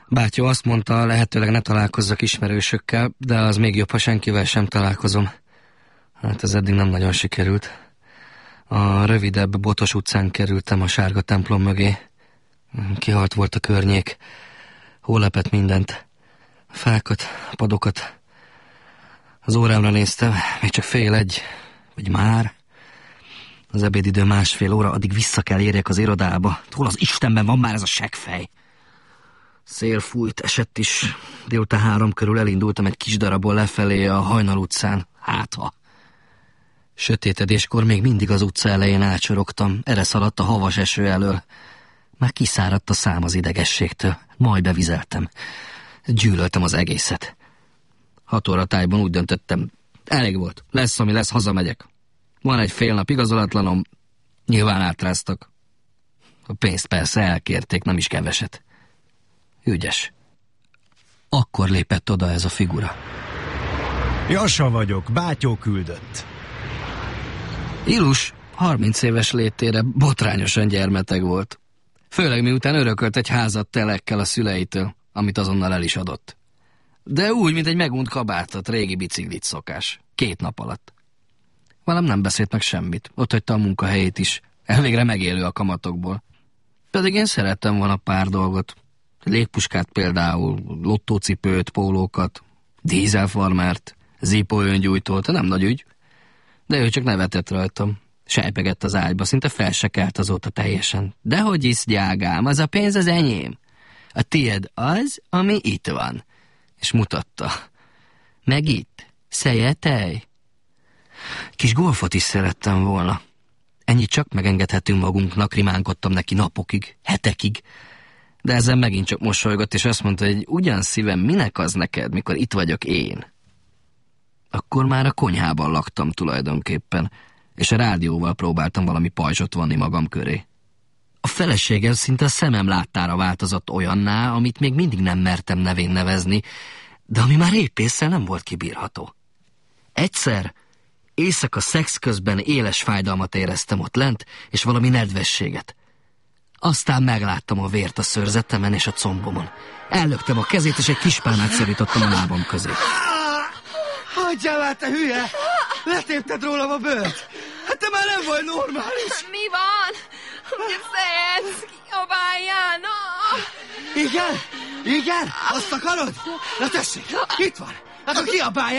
Bátyó azt mondta, lehetőleg ne találkozzak ismerősökkel, de az még jobb, ha senkivel sem találkozom. Hát ez eddig nem nagyon sikerült. A rövidebb Botos utcán kerültem a sárga templom mögé. Kihalt volt a környék. Hó lepett mindent. Fákat, padokat. Az órámra néztem, még csak 12:30, vagy már. Az ebédidő 1,5 óra, addig vissza kell érjek az irodába. Hol az Istenben van már ez a seggfej? Szél fújt, esett is. Délután 3 körül elindultam egy kis darabból lefelé a Hajnal utcán. Hátha. Sötétedéskor még mindig az utca elején átsorogtam. Erre szaladt a havas eső elől. Már kiszáradt a szám az idegességtől. Majd bevizeltem. Gyűlöltem az egészet. 6 óra tájban úgy döntöttem. Elég volt. Lesz, ami lesz, hazamegyek. Van egy fél nap igazolatlanom. Nyilván átráztak. A pénzt persze elkérték, nem is keveset. Ügyes. Akkor lépett oda ez a figura. Jassa vagyok, Bátyó küldött. Ilus 30 éves létére botrányosan gyermeteg volt. Főleg miután örökölt egy házat telekkel a szüleitől, amit azonnal el is adott. De úgy, mint egy megunt kabátot, régi biciklit szokás. 2 nap alatt. Velem nem beszélt meg semmit. Ott hagyta a munkahelyét is. Elvégre megélő a kamatokból. Pedig én szerettem volna pár dolgot. Légpuskát például, lottócipőt, pólókat, dízelfarmert, Zippo öngyújtót, nem nagy ügy. De ő csak nevetett rajtam. Sejpegett az ágyba, szinte fel se kelt azóta teljesen. Dehogy is, gyágám, az a pénz az enyém. A tied az, ami itt van. És mutatta. Meg itt, szejetej. Kis golfot is szerettem volna. Ennyit csak megengedhetünk magunknak, rimánkodtam neki napokig, hetekig. De ezen megint csak mosolygott, és azt mondta, hogy ugyan szívem, minek az neked, mikor itt vagyok én. Akkor már a konyhában laktam tulajdonképpen, és a rádióval próbáltam valami pajzsot vonni magam köré. A feleségem szinte a szemem láttára változott olyanná, amit még mindig nem mertem nevén nevezni, de ami már épp ésszel nem volt kibírható. Egyszer éjszaka szex közben éles fájdalmat éreztem ott lent, és valami nedvességet. Aztán megláttam a vért a szőrzetemen és a combomon. Ellöktem a kezét, és egy kispálmát szorítottam a lábam közé. Hagyjál már, te hülye! Letépted rólam a bőrt! Hát te már nem vagy normális! Mi van? Mit szeretsz? Kiabáljál, no! Igen? Igen? Azt akarod? Na tessék, itt van! Hát a kiabálj!